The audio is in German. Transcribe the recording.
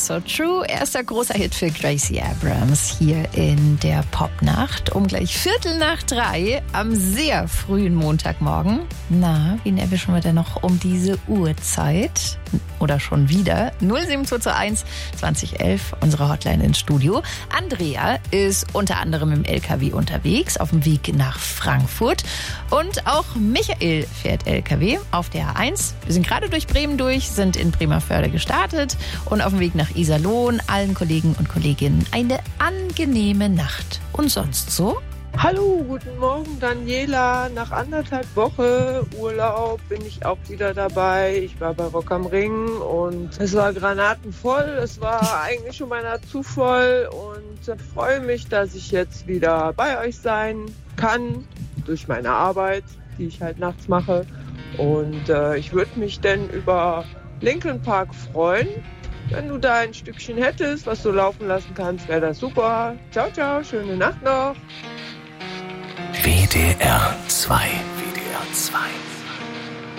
So True, erster großer Hit für Gracie Abrams hier in der Popnacht um gleich 2:45 am sehr frühen Montagmorgen. Na, wen erwischen wir denn noch um diese Uhrzeit? Oder schon wieder? 07221 2011, unsere Hotline ins Studio. Andrea ist unter anderem im LKW unterwegs, auf dem Weg nach Frankfurt. Und auch Michael fährt LKW auf der A1. Wir sind gerade durch Bremen durch, sind in Bremervörde gestartet und auf dem Weg nach Iserlohn. Allen Kollegen und Kolleginnen eine angenehme Nacht. Und sonst so? Hallo, guten Morgen Daniela. Nach 1,5 Wochen Urlaub bin ich auch wieder dabei. Ich war bei Rock am Ring und es war granatenvoll. Es war eigentlich schon beinahe zu voll und freue mich, dass ich jetzt wieder bei euch sein kann durch meine Arbeit, die ich halt nachts mache. Und ich würde mich denn über Linkin Park freuen. Wenn du da ein Stückchen hättest, was du laufen lassen kannst, wäre das super. Ciao, ciao, schöne Nacht noch. WDR 2. WDR 2.